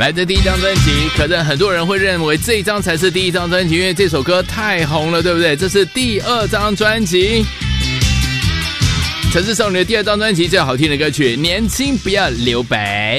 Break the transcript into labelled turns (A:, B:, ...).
A: 来自第一张专辑，可能很多人会认为这一张才是第一张专辑，因为这首歌太红了，对不对？这是第二张专辑，城市少女的第二张专辑，最好听的歌曲《年轻不要留白》。